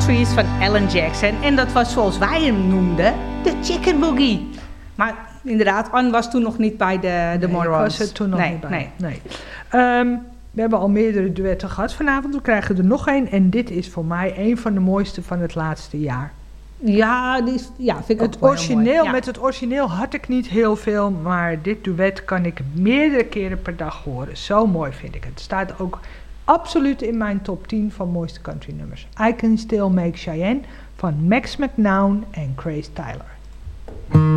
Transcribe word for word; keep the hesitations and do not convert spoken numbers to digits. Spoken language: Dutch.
Trees van Alan Jackson. En dat was zoals wij hem noemden, de Chicken Boogie. Maar inderdaad, Anne was toen nog niet bij de, de nee, Morons. was er toen nog nee, niet bij. Nee. nee. Um, we hebben al meerdere duetten gehad vanavond. We krijgen er nog één. En dit is voor mij een van de mooiste van het laatste jaar. Ja, die is, ja vind ik het ook wel origineel, heel mooi. Ja. Met het origineel had ik niet heel veel. Maar dit duet kan ik meerdere keren per dag horen. Zo mooi vind ik het. Het staat ook absoluut in mijn top tien van mooiste country nummers. I Can Still Make Cheyenne van Max McNown en Grace Tyler.